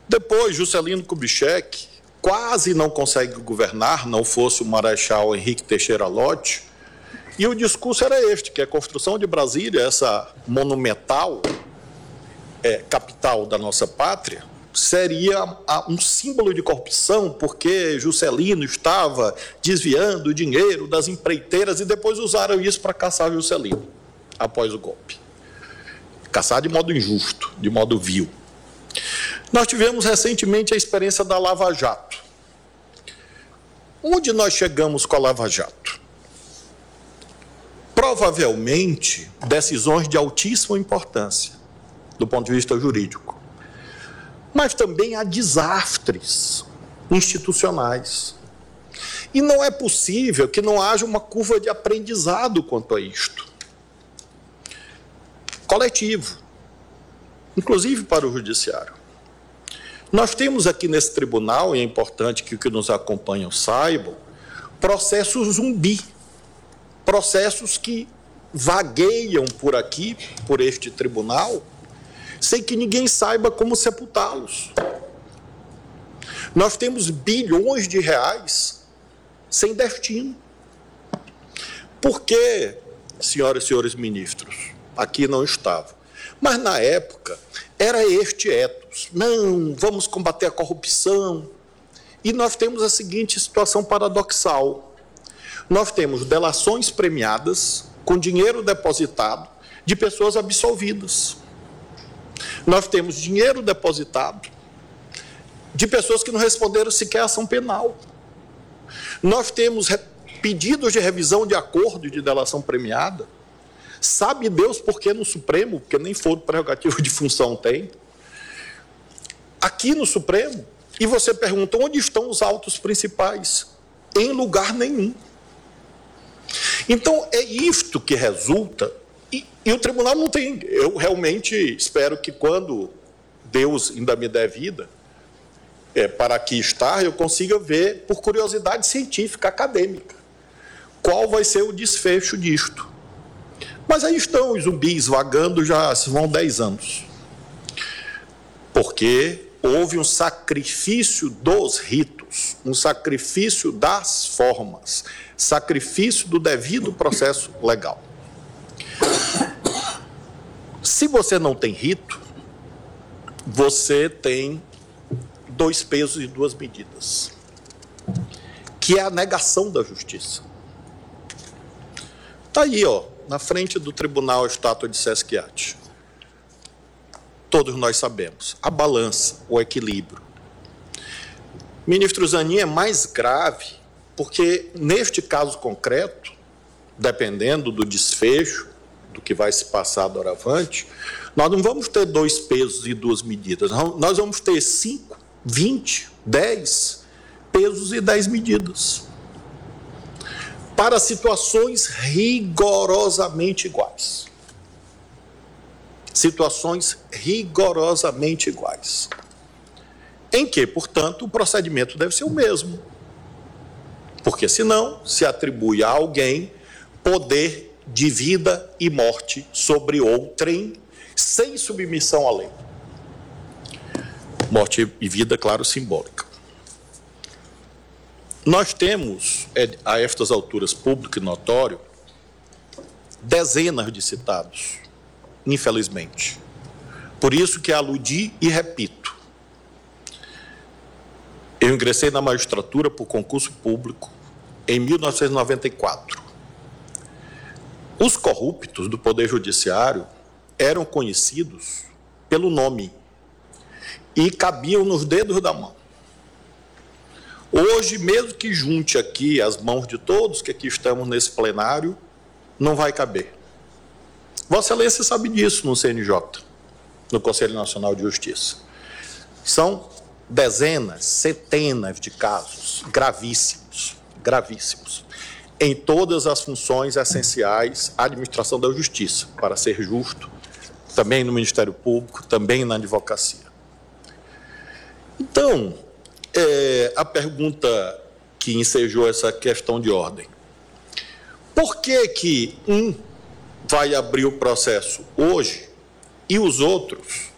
Depois, Juscelino Kubitschek quase não consegue governar, não fosse o Marechal Henrique Teixeira Lott, e o discurso era este, que a construção de Brasília, essa monumental capital da nossa pátria, seria um símbolo de corrupção, porque Juscelino estava desviando o dinheiro das empreiteiras e depois usaram isso para caçar Juscelino, após o golpe. Caçar de modo injusto, de modo vil. Nós tivemos recentemente a experiência da Lava Jato. Onde nós chegamos com a Lava Jato? Provavelmente, decisões de altíssima importância, do ponto de vista jurídico. Mas também há desastres institucionais. E não é possível que não haja uma curva de aprendizado quanto a isto. Coletivo, inclusive para o judiciário. Nós temos aqui nesse tribunal, e é importante que os que nos acompanham saibam, processos zumbi, processos que vagueiam por aqui, por este tribunal, sem que ninguém saiba como sepultá-los. Nós temos bilhões de reais sem destino. Por que, senhoras e senhores ministros, aqui não estavam? Mas, na época, era este ethos. Não, vamos combater a corrupção. E nós temos a seguinte situação paradoxal. Nós temos delações premiadas com dinheiro depositado de pessoas absolvidas. Nós temos dinheiro depositado de pessoas que não responderam sequer a ação penal. Nós temos pedidos de revisão de acordo de delação premiada. Sabe Deus por que no Supremo, porque nem foro prerrogativo de função tem. Aqui no Supremo, e você pergunta onde estão os autos principais? Em lugar nenhum. Então, é isto que resulta, e o tribunal não tem. Eu realmente espero que quando Deus ainda me der vida, para aqui estar, eu consiga ver, por curiosidade científica, acadêmica, qual vai ser o desfecho disto. Mas aí estão os zumbis vagando já vão 10 anos. Porque houve um sacrifício dos ritos, um sacrifício das formas, sacrifício do devido processo legal. Se você não tem rito, você tem 2 pesos e 2 medidas, que é a negação da justiça. Está aí, na frente do tribunal, a estátua de Sesquiate. Todos nós sabemos. A balança, o equilíbrio. Ministro Zanin, é mais grave, porque neste caso concreto, dependendo do desfecho, do que vai se passar doravante, nós não vamos ter 2 pesos e 2 medidas. Nós vamos ter 5, 20, 10 pesos e 10 medidas. Para situações rigorosamente iguais. Situações rigorosamente iguais. Em que, portanto, o procedimento deve ser o mesmo. Porque, senão, se atribui a alguém poder de vida e morte sobre outrem, sem submissão à lei. Morte e vida, claro, simbólica. Nós temos, a estas alturas, público e notório, dezenas de citados, infelizmente. Por isso que aludi e repito. Eu ingressei na magistratura por concurso público em 1994. Os corruptos do Poder Judiciário eram conhecidos pelo nome e cabiam nos dedos da mão. Hoje, mesmo que junte aqui as mãos de todos que aqui estamos nesse plenário, não vai caber. Vossa Excelência sabe disso no CNJ, no Conselho Nacional de Justiça. São dezenas, centenas de casos gravíssimos, em todas as funções essenciais à administração da justiça, para ser justo, também no Ministério Público, também na advocacia. Então, a pergunta que ensejou essa questão de ordem. Por que um vai abrir o processo hoje e os outros